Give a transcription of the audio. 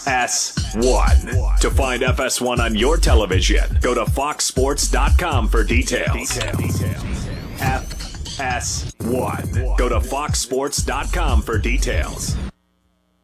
FS1. To find FS1 on your television, go to foxsports.com for details. FS1. Go to foxsports.com for details.